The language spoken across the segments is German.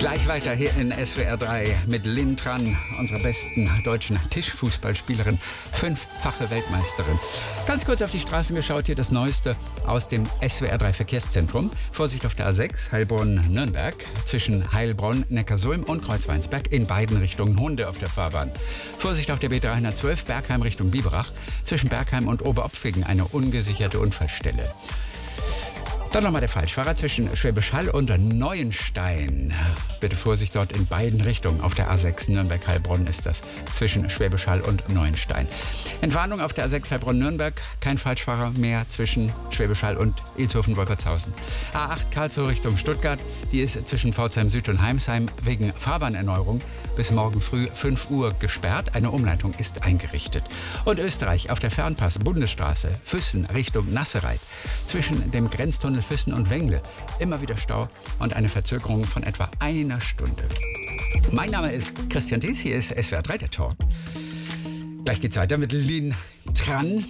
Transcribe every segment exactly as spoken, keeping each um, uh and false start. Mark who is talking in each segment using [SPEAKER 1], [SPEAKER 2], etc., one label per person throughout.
[SPEAKER 1] Gleich weiter hier in S W R drei mit Lynn Tran, unserer besten deutschen Tischfußballspielerin, fünffache Weltmeisterin. Ganz kurz auf die Straßen geschaut, hier das Neueste aus dem S W R drei Verkehrszentrum. Vorsicht auf der A sechs, Heilbronn-Nürnberg, zwischen Heilbronn, Neckarsulm und Kreuzweinsberg, in beiden Richtungen Hunde auf der Fahrbahn. Vorsicht auf der B dreihundertzwölf, Bergheim Richtung Biberach, zwischen Bergheim und Oberopfringen eine ungesicherte Unfallstelle. Dann nochmal der Falschfahrer zwischen Schwäbisch Hall und Neuenstein. Bitte Vorsicht dort in beiden Richtungen. Auf der A sechs Nürnberg-Heilbronn ist das zwischen Schwäbisch Hall und Neuenstein. Entwarnung auf der A sechs Heilbronn-Nürnberg. Kein Falschfahrer mehr zwischen Schwäbisch Hall und Ilshofen-Wolkertshausen. A acht Karlsruhe Richtung Stuttgart. Die ist zwischen Pforzheim Süd und Heimsheim wegen Fahrbahnerneuerung bis morgen früh fünf Uhr gesperrt. Eine Umleitung ist eingerichtet. Und Österreich auf der Fernpass Bundesstraße Füssen Richtung Nassereit. Zwischen dem Grenztunnel Füssen und Wengle. Immer wieder Stau und eine Verzögerung von etwa einer Stunde. Mein Name ist Christian Dies, hier ist S W R drei, der Talk. Gleich geht's weiter mit Lynn Tran.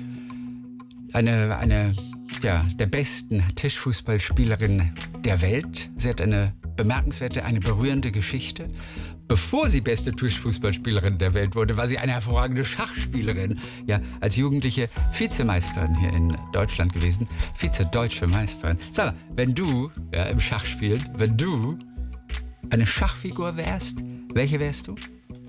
[SPEAKER 1] Eine, eine ja, der besten Tischfußballspielerin der Welt. Sie hat eine bemerkenswerte, eine berührende Geschichte. Bevor sie beste Tischfußballspielerin der Welt wurde, war sie eine hervorragende Schachspielerin. Ja, als Jugendliche Vizemeisterin hier in Deutschland gewesen. Vize-deutsche Meisterin. Sag mal, wenn du ja, im Schach spielst, wenn du eine Schachfigur wärst, welche wärst du?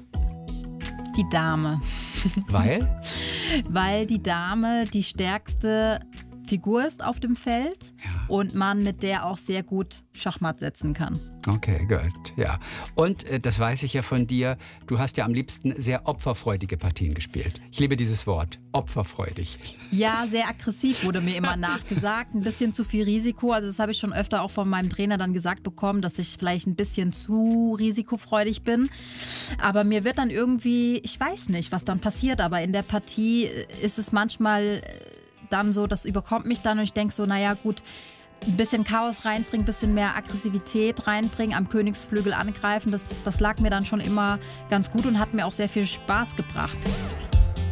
[SPEAKER 2] Die Dame.
[SPEAKER 1] Weil?
[SPEAKER 2] Weil die Dame die stärkste Figur ist auf dem Feld, ja, und man mit der auch sehr gut Schachmatt setzen kann.
[SPEAKER 1] Okay, gut, ja. Und äh, das weiß ich ja von dir, du hast ja am liebsten sehr opferfreudige Partien gespielt. Ich liebe dieses Wort, opferfreudig.
[SPEAKER 2] Ja, sehr aggressiv wurde mir immer nachgesagt, ein bisschen zu viel Risiko. Also das habe ich schon öfter auch von meinem Trainer dann gesagt bekommen, dass ich vielleicht ein bisschen zu risikofreudig bin. Aber mir wird dann irgendwie, ich weiß nicht, was dann passiert, aber in der Partie ist es manchmal dann so, das überkommt mich dann und ich denke so, naja gut, ein bisschen Chaos reinbringen, ein bisschen mehr Aggressivität reinbringen, am Königsflügel angreifen, das, das lag mir dann schon immer ganz gut und hat mir auch sehr viel Spaß gebracht.